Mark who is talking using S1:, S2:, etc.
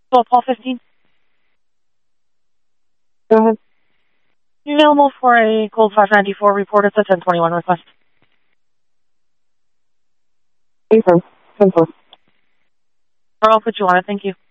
S1: Paul 15.
S2: Go ahead.
S1: Available for a cold 594 report. It's a 1021 request.
S2: Confirm. 10-4.
S1: Or I'll put you on it. Thank you.